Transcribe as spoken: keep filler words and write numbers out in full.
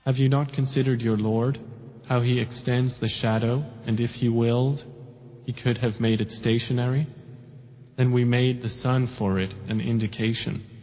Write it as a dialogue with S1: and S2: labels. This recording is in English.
S1: Have you not considered your Lord, how He extends the shadow, and if He willed, He could have made it stationary? Then we made the sun for it an indication.